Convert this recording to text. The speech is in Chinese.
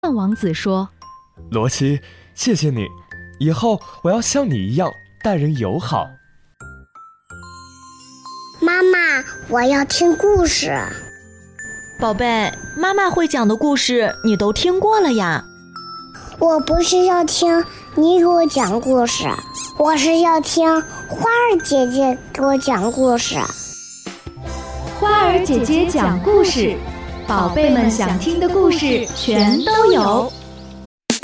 王子说： 罗奇，谢谢你，以后我要像你一样待人友好。 妈妈，我要听故事。 宝贝，妈妈会讲的故事你都听过了呀。 我不是要听你给我讲故事，我是要听花儿姐姐给我讲故事。 花儿姐姐讲故事，宝贝们想听的故事全都有。